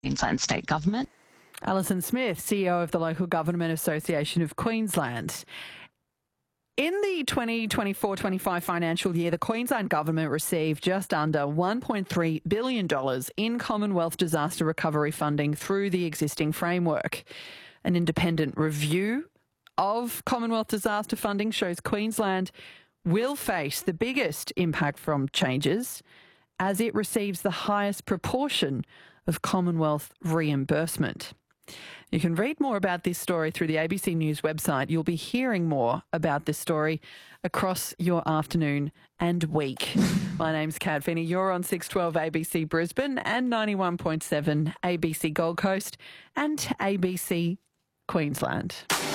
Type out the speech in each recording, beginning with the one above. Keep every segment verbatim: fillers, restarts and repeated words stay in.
Queensland State Government. Alison Smith, C E O of the Local Government Association of Queensland. In the twenty twenty-four twenty-five financial year, the Queensland Government received just under one point three billion dollars in Commonwealth disaster recovery funding through the existing framework. An independent review of Commonwealth disaster funding shows Queensland will face the biggest impact from changes as it receives the highest proportion of Commonwealth reimbursement. You can read more about this story through the A B C News website. You'll be hearing more about this story across your afternoon and week. My name's Kat Finney. You're on six twelve A B C Brisbane and ninety-one point seven A B C Gold Coast and A B C Queensland.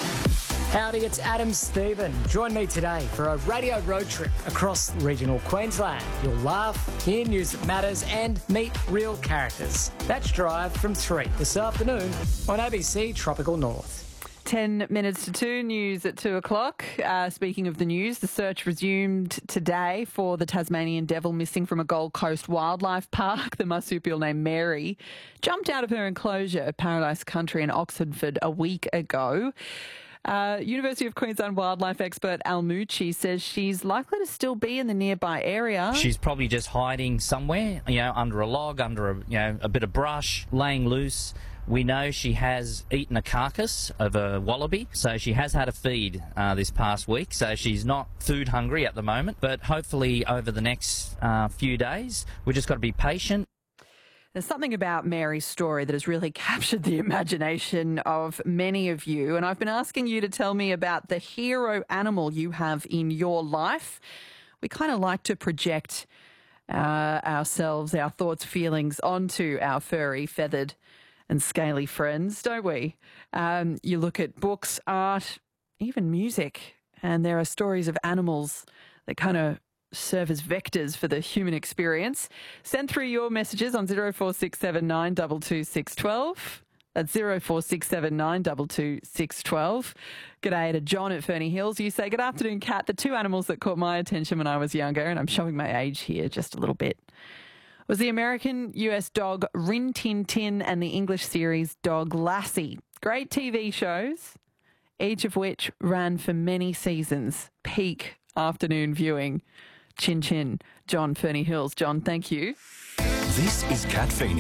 Howdy, it's Adam Stephen. Join me today for a radio road trip across regional Queensland. You'll laugh, hear news that matters and meet real characters. That's Drive from three this afternoon on A B C Tropical North. Ten minutes to two, news at two o'clock. Uh, speaking of the news, the search resumed today for the Tasmanian devil missing from a Gold Coast wildlife park. The marsupial named Mary jumped out of her enclosure at Paradise Country in Oxfordford a week ago. Uh, University of Queensland wildlife expert Al Mucci says she's likely to still be in the nearby area. She's probably just hiding somewhere, you know, under a log, under a, you know, a bit of brush, laying loose. We know she has eaten a carcass of a wallaby, so she has had a feed uh, this past week, so she's not food hungry at the moment, but hopefully over the next uh, few days, we've just got to be patient. There's something about Mary's story that has really captured the imagination of many of you, and I've been asking you to tell me about the hero animal you have in your life. We kind of like to project uh, ourselves, our thoughts, feelings onto our furry, feathered and scaly friends, don't we? Um, you look at books, art, even music, and there are stories of animals that kind of serve as vectors for the human experience. Send through your messages on zero four six seven nine two two six one two. That's zero four six seven nine two two six one two. G'day to John at Ferny Hills. You say, good afternoon, Kat. The two animals that caught my attention when I was younger, and I'm showing my age here just a little bit, was the American U S dog Rin Tin Tin and the English series Dog Lassie. Great T V shows, each of which ran for many seasons. Peak afternoon viewing. Chin chin, John, Ferny Hills. John, thank you. This is Kat Feeney.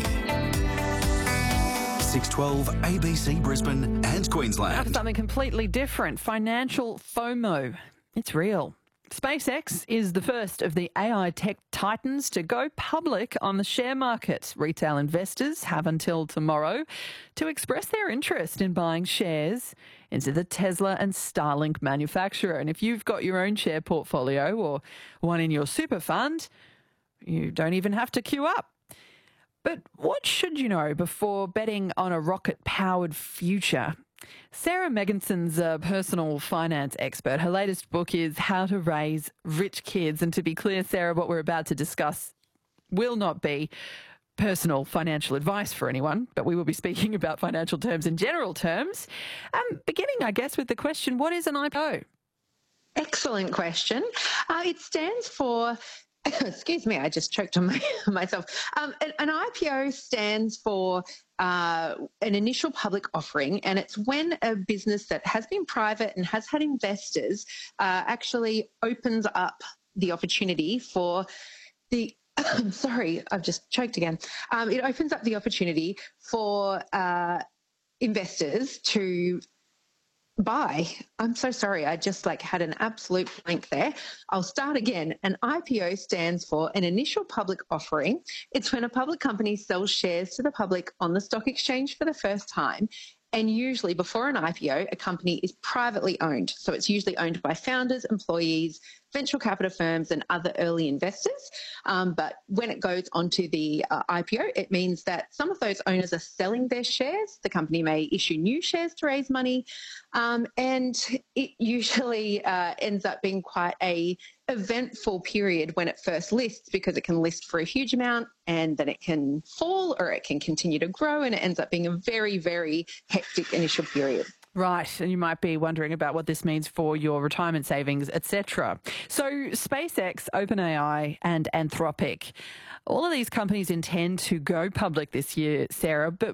six twelve A B C Brisbane and Queensland. Now to something completely different. Financial FOMO. It's real. SpaceX is the first of the A I tech titans to go public on the share market. Retail investors have until tomorrow to express their interest in buying shares into the Tesla and Starlink manufacturer. And if you've got your own share portfolio or one in your super fund, you don't even have to queue up. But what should you know before betting on a rocket-powered future? Sarah Megginson's a personal finance expert. Her latest book is How to Raise Rich Kids. And to be clear, Sarah, what we're about to discuss will not be personal financial advice for anyone, but we will be speaking about financial terms in general terms. Um, beginning, I guess, with the question, what is an I P O? Excellent question. Uh, it stands for... Excuse me, I just choked on my, myself. Um, an, an I P O stands for uh, an initial public offering, and it's when a business that has been private and has had investors uh, actually opens up the opportunity for the I'm sorry, I've just choked again. Um, it opens up the opportunity for uh, investors to buy. I'm so sorry. I just like had an absolute blank there. I'll start again. An I P O stands for an initial public offering. It's when a public company sells shares to the public on the stock exchange for the first time. And usually before an I P O, a company is privately owned. So it's usually owned by founders, employees, venture capital firms and other early investors. Um, but when it goes onto the uh, I P O, it means that some of those owners are selling their shares. The company may issue new shares to raise money. Um, and it usually uh, ends up being quite a eventful period when it first lists, because it can list for a huge amount and then it can fall or it can continue to grow, and it ends up being a very, very hectic initial period. Right, and you might be wondering about what this means for your retirement savings, et cetera. So SpaceX, OpenAI and Anthropic, all of these companies intend to go public this year, Sarah, but